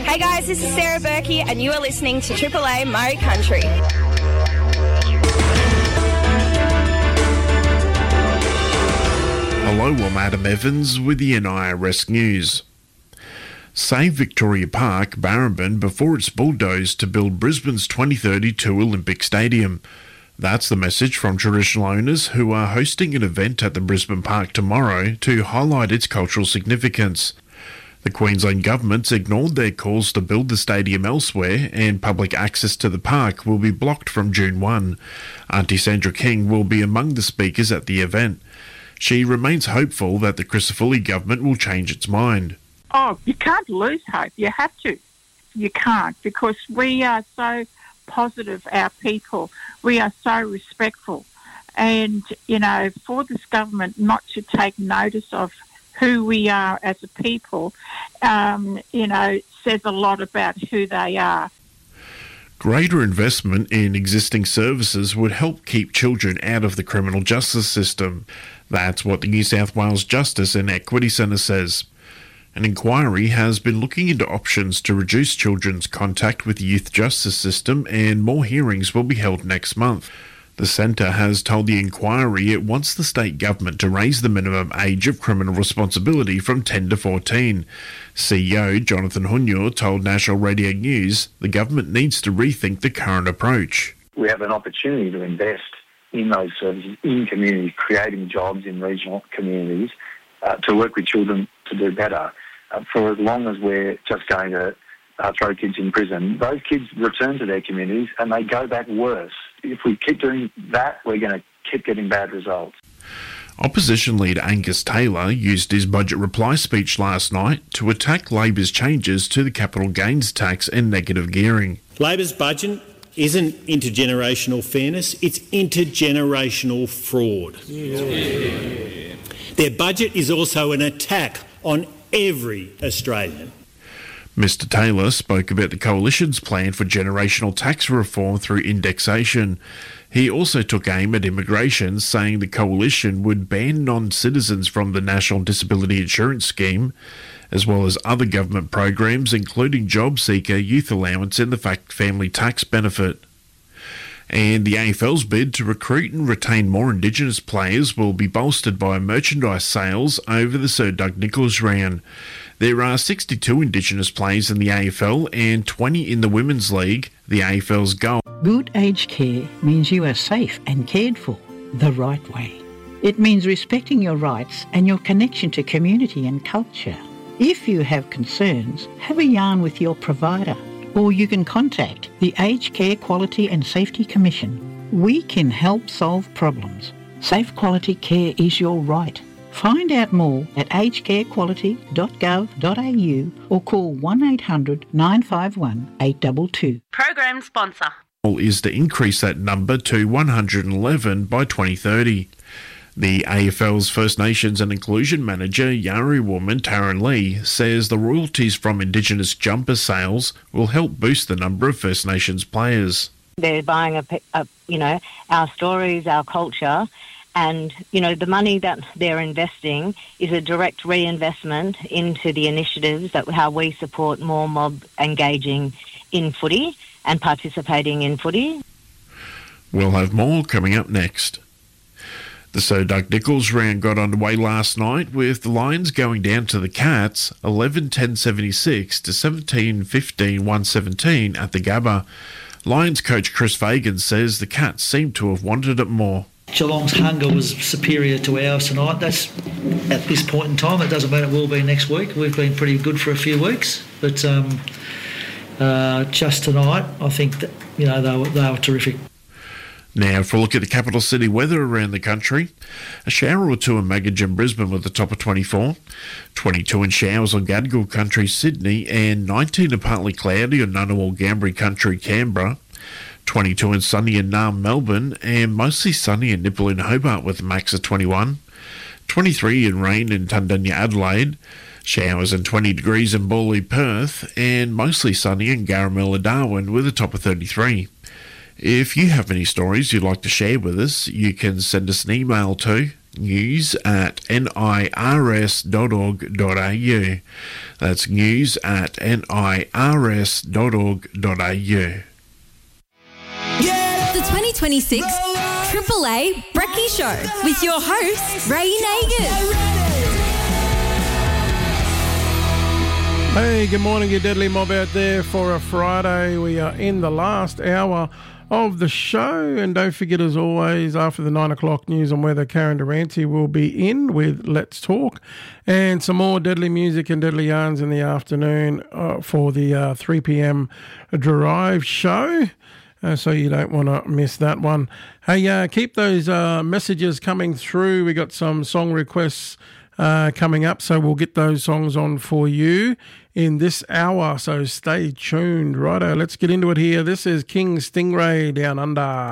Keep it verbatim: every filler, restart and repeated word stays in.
Hey guys, this is Sarah Berkey and you are listening to Triple A Murray Country. Hello, I'm Adam Evans with the N I R S News. Save Victoria Park, Barrambin, before it's bulldozed to build Brisbane's twenty thirty-two Olympic Stadium. That's the message from traditional owners who are hosting an event at the Brisbane Park tomorrow to highlight its cultural significance. The Queensland Government's ignored their calls to build the stadium elsewhere, and public access to the park will be blocked from June first. Auntie Sandra King will be among the speakers at the event. She remains hopeful that the Crisafulli government will change its mind. Oh, you can't lose hope. You have to. You can't, because we are so positive, our people. We are so respectful. And, you know, for this government not to take notice of who we are as a people, um, you know, says a lot about who they are. Greater investment in existing services would help keep children out of the criminal justice system. That's what the New South Wales Justice and Equity Centre says. An inquiry has been looking into options to reduce children's contact with the youth justice system, and more hearings will be held next month. The centre has told the inquiry it wants the state government to raise the minimum age of criminal responsibility from ten to fourteen. C E O Jonathan Hunyor told National Radio News the government needs to rethink the current approach. We have an opportunity to invest in those services, in communities, creating jobs in regional communities, uh, to work with children to do better. Uh, for as long as we're just going to uh, throw kids in prison, those kids return to their communities and they go back worse. If we keep doing that, we're going to keep getting bad results. Opposition leader Angus Taylor used his budget reply speech last night to attack Labor's changes to the capital gains tax and negative gearing. Labor's budget isn't intergenerational fairness, it's intergenerational fraud. Yeah. Their budget is also an attack on every Australian. Mister Taylor spoke about the Coalition's plan for generational tax reform through indexation. He also took aim at immigration, saying the Coalition would ban non-citizens from the National Disability Insurance Scheme, as well as other government programs including JobSeeker, Youth Allowance and the Family Tax Benefit. And the A F L's bid to recruit and retain more Indigenous players will be bolstered by merchandise sales over the Sir Doug Nicholls round. There are sixty-two Indigenous players in the A F L and twenty in the Women's League. The A F L's goal. Good aged care means you are safe and cared for the right way. It means respecting your rights and your connection to community and culture. If you have concerns, have a yarn with your provider, or you can contact the Aged Care Quality and Safety Commission. We can help solve problems. Safe quality care is your right. Find out more at aged care quality dot gov dot a u or call one eight hundred nine five one eight two two. Program sponsor. Is to increase that number to one hundred eleven by twenty thirty. The A F L's First Nations and Inclusion Manager, Yari woman Taryn Lee, says the royalties from Indigenous jumper sales will help boost the number of First Nations players. They're buying, a, a, you know, our stories, our culture, and, you know, the money that they're investing is a direct reinvestment into the initiatives that how we support more mob engaging in footy and participating in footy. We'll have more coming up next. The Sir Doug Nicholls round got underway last night with the Lions going down to the Cats eleven ten seventy-six to seventeen fifteen one seventeen at the Gabba. Lions coach Chris Fagan says the Cats seem to have wanted it more. Geelong's hunger was superior to ours tonight. That's at this point in time. It doesn't mean it will be next week. We've been pretty good for a few weeks, but um, uh, just tonight, I think that you know they were, they were terrific. Now for a look at the capital city weather around the country. A shower or two in Magidge and Brisbane with a top of twenty-four. twenty-two in showers on Gadigal Country, Sydney, and nineteen in partly cloudy on Ngunnawal, Gambri Country, Canberra. twenty-two in sunny in Naarm, Melbourne, and mostly sunny in Nipple in Hobart with a max of twenty-one. twenty-three in rain in Tundunya, Adelaide. Showers and twenty degrees in Bawley, Perth, and mostly sunny in Garamilla, Darwin with a top of thirty-three. If you have any stories you'd like to share with us, you can send us an email to news at nirs dot org dot a u. That's news at nirs dot org dot a u. The twenty twenty-six Triple A Brekkie Show with your host, Ray Nagin. Hey, good morning, you deadly mob out there for a Friday. We are in the last hour of the show, and don't forget, as always, after the nine o'clock news and weather, Karen Durante will be in with Let's Talk, and some more deadly music and deadly yarns in the afternoon uh, for the uh, three p.m. drive show. Uh, so you don't want to miss that one. Hey, uh, keep those uh, messages coming through. We got some song requests uh, coming up, so we'll get those songs on for you in this hour. So stay tuned. Righto, let's get into it here. This is King Stingray Down Under.